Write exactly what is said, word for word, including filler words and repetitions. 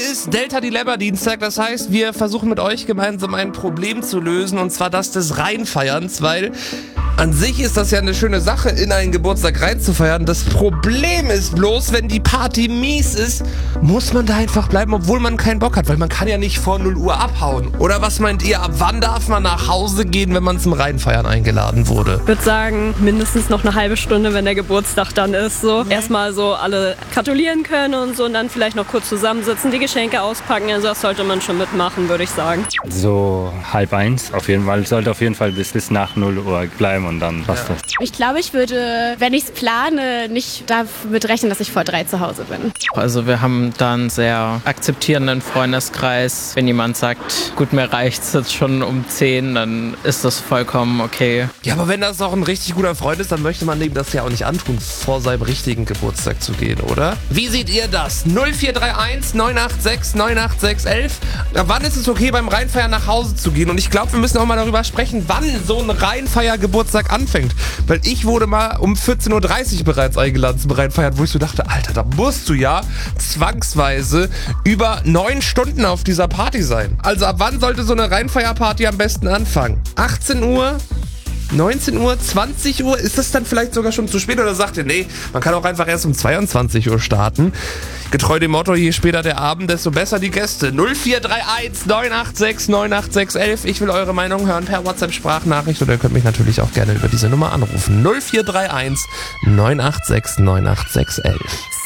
ist Delta Dilemma Dienstag, das heißt, wir versuchen mit euch gemeinsam ein Problem zu lösen, und zwar das des Reinfeierns, weil an sich ist das ja eine schöne Sache, in einen Geburtstag reinzufeiern. Das Problem ist bloß, wenn die Party mies ist, muss man da einfach bleiben, obwohl man keinen Bock hat, weil man kann ja nicht vor null Uhr abhauen. Oder was meint ihr, ab wann darf man nach Hause gehen, wenn man zum Reinfeiern eingeladen wurde? Ich würde sagen, mindestens noch eine halbe Stunde, wenn der Geburtstag dann ist. So. Mhm. Erstmal so alle gratulieren können und so und dann vielleicht noch kurz zusammensitzen, die Geschenke auspacken. Also das sollte man schon mitmachen, würde ich sagen. So halb eins auf jeden Fall. Sollte auf jeden Fall bis, bis nach null Uhr bleiben und dann passt das. Ich glaube, ich würde, wenn ich es plane, nicht damit rechnen, dass ich vor drei zu Hause bin. Also wir haben da einen sehr akzeptierenden Freundeskreis. Wenn jemand sagt, gut, mir reicht's jetzt schon um zehn, dann ist das vollkommen okay. Ja, aber wenn das auch ein richtig guter Freund ist, dann möchte man dem das ja auch nicht antun, vor seinem richtigen Geburtstag zu gehen, oder? Wie seht ihr das? null vier drei eins neun acht sechs neun acht sechs eins. Wann ist es okay, beim Reinfeiern nach Hause zu gehen? Und ich glaube, wir müssen auch mal darüber sprechen, wann so ein Reinfeier-Geburtstag anfängt. Weil ich wurde mal um vierzehn Uhr dreißig bereits eingeladen zum Reinfeiern, wo ich so dachte, Alter, da musst du ja zwangsweise über neun Stunden auf dieser Party sein. Also ab wann sollte so eine Reinfeierparty am besten anfangen? achtzehn Uhr? neunzehn Uhr, zwanzig Uhr, ist das dann vielleicht sogar schon zu spät, oder sagt ihr, nee, man kann auch einfach erst um zweiundzwanzig Uhr starten? Getreu dem Motto, je später der Abend, desto besser die Gäste. null vier drei eins neun acht sechs neun acht sechs eins. Ich will eure Meinung hören per WhatsApp-Sprachnachricht, oder ihr könnt mich natürlich auch gerne über diese Nummer anrufen. null vier drei eins neun acht sechs neun acht sechs eins.